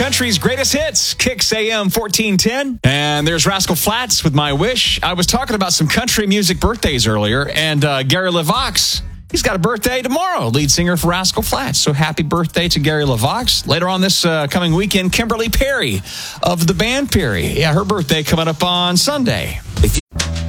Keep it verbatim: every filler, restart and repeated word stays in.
country's greatest hits, Kicks A M fourteen ten. And there's Rascal Flatts with My Wish. I was talking about some country music birthdays earlier, and uh, Gary LeVox, he's got a birthday tomorrow, lead singer for Rascal Flatts. So happy birthday to Gary LeVox. Later on this uh, coming weekend, Kimberly Perry of the band Perry. Yeah, her birthday coming up on Sunday.